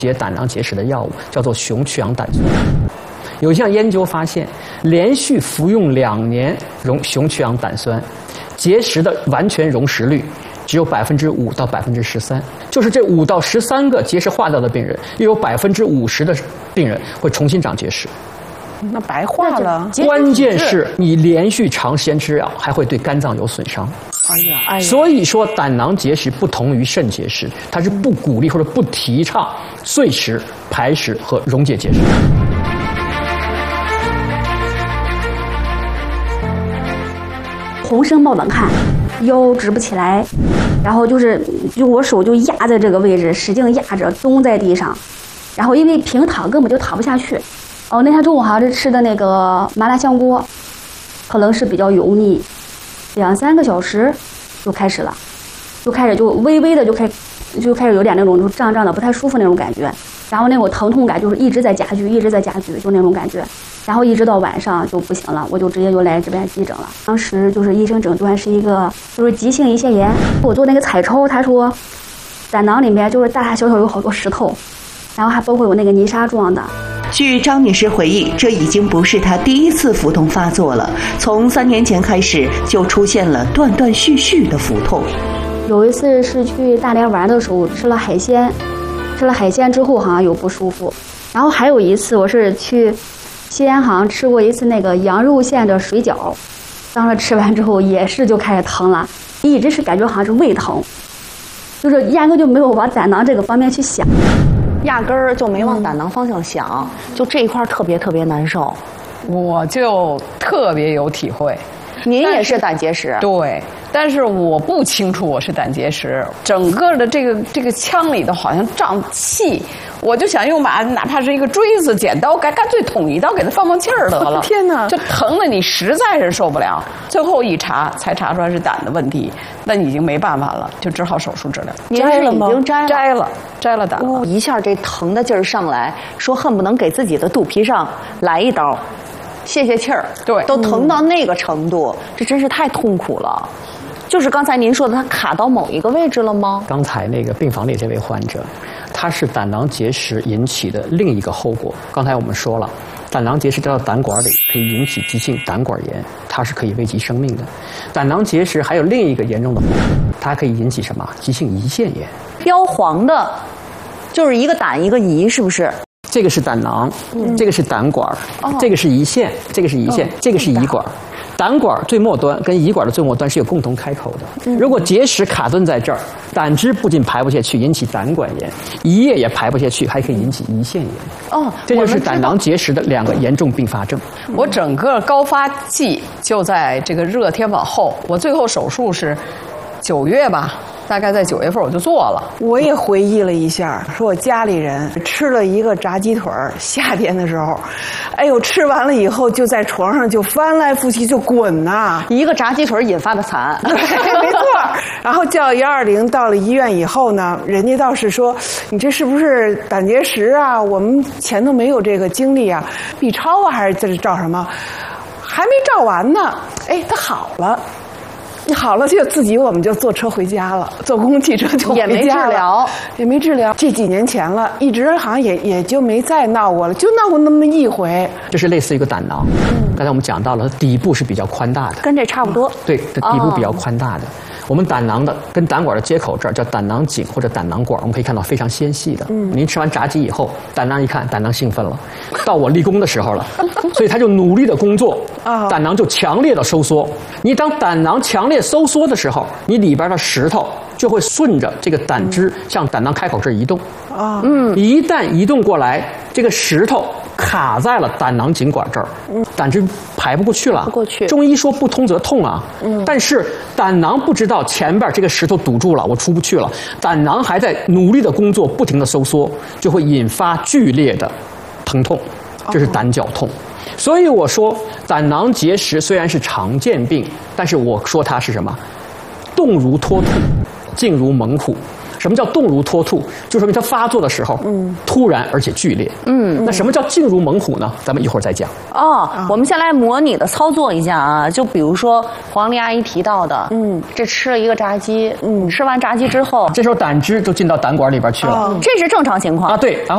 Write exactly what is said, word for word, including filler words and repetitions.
解胆囊结石的药物，叫做雄曲氧胆酸。有一项研究发现，连续服用两年溶雄曲氧胆酸，结石的完全溶蚀率只有百分之五到百分之十三，就是这五到十三个结石化掉的病人，又有百分之五十的病人会重新长结石。 那白化了。 关键是你连续长时间吃药，还会对肝脏有损伤。 哎呀，哎呀， 所以说胆囊结石不同于肾结石，它是不鼓励或者不提倡碎石、排石和溶解结石。 浑身冒冷汗，腰直不起来，然后就是就我手就压在这个位置，使劲压着，蹲在地上，然后因为平躺根本就躺不下去。哦，那天中午好像是吃的那个麻辣香锅，可能是比较油腻，两三个小时就开始了，就开始就微微的就开就开始有点那种就胀胀的不太舒服那种感觉，然后那种疼痛感就是一直在加剧，一直在加剧，就那种感觉，然后一直到晚上就不行了，我就直接就来这边急诊了。当时就是医生诊断是一个就是急性胰腺炎，我做那个彩超，他说胆囊里面就是大大小小有好多石头，然后还包括有那个泥沙状的。 据张女士回忆，这已经不是她第一次腹痛发作了，从三年前开始就出现了断断续续的腹痛。 有一次是去大连玩的时候吃了海鲜，吃了海鲜之后好像有不舒服，然后还有一次我是去西安好像吃过一次那个羊肉馅的水饺，当时吃完之后也是就开始疼了，一直是感觉好像是胃疼，就是压根就没有往胆囊这个方面去想。 压根儿就没往胆囊方向想，嗯、就这一块特别特别难受。 我就特别有体会。 您也是胆结石？ 对，但是我不清楚我是胆结石，整个的这个这个腔里头好像胀气，我就想用把哪怕是一个锥子、剪刀，干干脆捅一刀给它放放气儿得了。 天哪， 就疼的你实在是受不了。最后一查才查出来是胆的问题，那已经没办法了，就只好手术治疗。 您是已经摘了？ 摘了，摘了胆了。 哦，一下这疼的劲儿上来，说恨不能给自己的肚皮上来一刀。泄泄气儿， 对， 都疼到那个程度，嗯、这真是太痛苦了。就是刚才您说的，它卡到某一个位置了吗？ 刚才那个病房里这位患者，他是胆囊结石引起的另一个后果。刚才我们说了，胆囊结石掉到胆管里可以引起急性胆管炎，它是可以危及生命的。胆囊结石还有另一个严重的后果，它可以引起什么？急性胰腺炎。 标黄的，就是一个胆一个胰，是不是？ 这个是胆囊，嗯、这个是胆管，哦、这个是胰腺，这个是胰腺，哦、这个是胰管。胆管最末端跟胰管的最末端是有共同开口的。嗯、如果结石卡顿在这儿，胆汁不仅排不下去，引起胆管炎；胰液也排不下去，还可以引起胰腺炎。哦，这就是胆囊结石的两个严重并发症。 我整个高发季就在这个热天往后，我最后手术是九月吧。大概在九月份我就做了。 我也回忆了一下，说我家里人吃了一个炸鸡腿儿，夏天的时候，哎呦，吃完了以后就在床上就翻来覆去就滚呐、啊， 一个炸鸡腿引发的惨， 对，没错。然后叫幺二零，到了医院以后呢，人家倒是说你这是不是胆结石啊？我们前头没有这个经历啊 ，B 超啊还是这是照什么？还没照完呢，哎，它好了。好了，就自己我们就坐车回家了，坐公共汽车就回家了， 也没治疗， 也没治疗。这几年前了，一直好像也也就没再闹过了，就闹过那么一回。 这是类似于一个胆囊，嗯、刚才我们讲到了，底部是比较宽大的， 跟这差不多。 对，这底部比较宽大的。哦、我们胆囊的跟胆管的接口这儿叫胆囊颈或者胆囊管，我们可以看到非常纤细的。嗯，您吃完炸鸡以后，胆囊一看，胆囊兴奋了，到我立功的时候了，所以他就努力的工作，哦、胆囊就强烈的收缩。你当胆囊强烈收缩的时候，你里边的石头就会顺着这个胆汁向胆囊开口这儿移动。啊，嗯，一旦移动过来，这个石头卡在了胆囊颈管这儿，胆汁排不过去了。 不过去。 中医说不通则痛啊，嗯，但是胆囊不知道前边这个石头堵住了，我出不去了，胆囊还在努力的工作，不停的收缩，就会引发剧烈的疼痛，这是胆绞痛。所以我说，胆囊结石虽然是常见病，但是我说它是什么？动如脱兔，静如猛虎。什么叫动如脱兔？就说明它发作的时候，嗯，突然而且剧烈。嗯，那什么叫静如猛虎呢？咱们一会儿再讲。 哦，啊、我们先来模拟的操作一下啊，就比如说黄丽阿姨提到的，嗯，这吃了一个炸鸡，嗯，吃完炸鸡之后， 这时候胆汁就进到胆管里边去了， 哦、这是正常情况啊，对，然后。